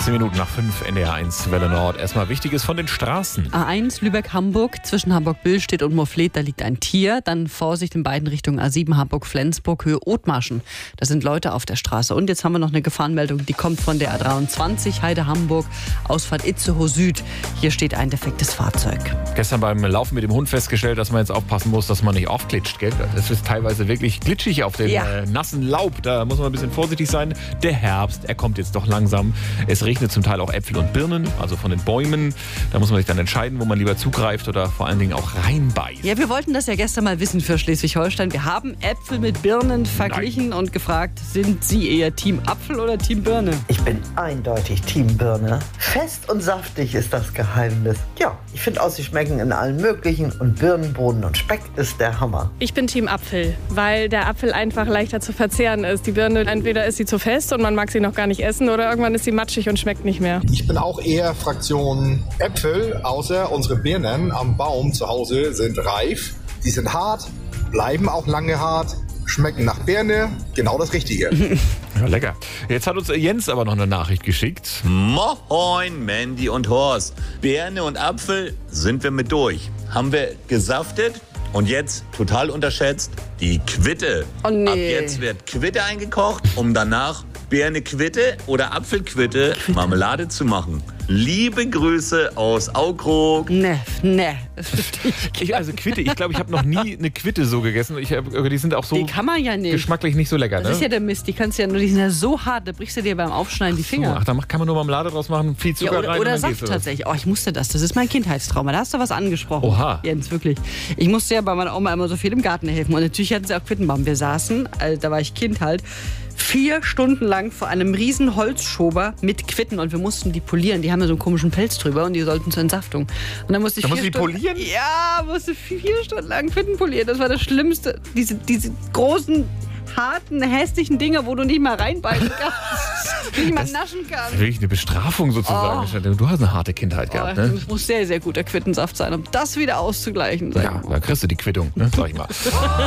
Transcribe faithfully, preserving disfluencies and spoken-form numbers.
vierzehn Minuten nach fünf, N D R eins Welle Nord. Erstmal Wichtiges von den Straßen. A eins Lübeck-Hamburg, zwischen Hamburg-Billstedt und Moorfleet, da liegt ein Tier. Dann Vorsicht in beiden Richtungen A sieben Hamburg-Flensburg, Höhe Othmarschen. Da sind Leute auf der Straße. Und jetzt haben wir noch eine Gefahrenmeldung, die kommt von der A dreiundzwanzig, Heide-Hamburg, Ausfahrt Itzehoe Süd. Hier steht ein defektes Fahrzeug. Gestern beim Laufen mit dem Hund festgestellt, dass man jetzt aufpassen muss, dass man nicht aufglitscht. Gell? Das ist teilweise wirklich glitschig auf dem Ja. äh, nassen Laub. Da muss man ein bisschen vorsichtig sein. Der Herbst, er kommt jetzt doch langsam. Es regnet zum Teil auch Äpfel und Birnen, also von den Bäumen. Da muss man sich dann entscheiden, wo man lieber zugreift oder vor allen Dingen auch reinbeißt. Ja, wir wollten das ja gestern mal wissen für Schleswig-Holstein. Wir haben Äpfel mit Birnen verglichen Nein. und gefragt, sind Sie eher Team Apfel oder Team Birne? Ich bin eindeutig Team Birne. Fest und saftig ist das Geheimnis. Ja, ich finde auch, sie schmecken in allen möglichen und Birnen, Bohnen und Speck ist der Hammer. Ich bin Team Apfel, weil der Apfel einfach leichter zu verzehren ist. Die Birne, entweder ist sie zu fest und man mag sie noch gar nicht essen oder irgendwann ist sie matschig und schmeckt nicht mehr. Ich bin auch eher Fraktion Äpfel, außer unsere Birnen am Baum zu Hause sind reif. Die sind hart, bleiben auch lange hart, schmecken nach Birne, genau das Richtige. Ja, lecker. Jetzt hat uns Jens aber noch eine Nachricht geschickt. Moin, Mandy und Horst. Birne und Apfel sind wir mit durch. Haben wir gesaftet und jetzt, total unterschätzt, die Quitte. Oh nee. Ab jetzt wird Quitte eingekocht, um danach Birne Quitte oder Apfelquitte Marmelade zu machen. Liebe Grüße aus Aukrog. Ne, ne. Das verstehe ich. Ich, also Quitte, ich glaube, ich habe noch nie eine Quitte so gegessen. Ich, hab- die sind auch so Die kann man ja nicht. geschmacklich nicht so lecker. Das Ne? ist ja der Mist. Die kannst du ja nur, die sind ja so hart, da brichst du dir beim Aufschneiden die so, Finger. ach, da macht- kann man nur Marmelade draus machen, viel Zucker Ja, oder rein oder und dann Saft geht's los. tatsächlich. Oh, ich musste das. Das ist mein Kindheitstrauma. Da hast du was angesprochen. Oha. Jens, wirklich. Ich musste ja bei meiner Oma immer so viel im Garten helfen. Und natürlich hatten sie auch Quittenbaum. Wir saßen, also, da war ich Kind halt, vier Stunden lang vor einem riesen Holzschober mit Quitten. Und wir mussten die polieren. Die haben ja so einen komischen Pelz drüber und die sollten zur Entsaftung. Und dann musste ich Da vier musst du die Stunden, polieren? Ja, musste vier Stunden lang Quitten polieren. Das war das Schlimmste. Diese, diese großen, harten, hässlichen Dinger, wo du nicht mal reinbeißen kannst. nicht mal naschen Das kannst. ist wirklich eine Bestrafung sozusagen. Du hast eine harte Kindheit gehabt, Oh, ne? das muss sehr, sehr guter Quittensaft sein, um das wieder auszugleichen. Sag ich Ja, mal. da kriegst du die Quittung, ne? Sag ich mal.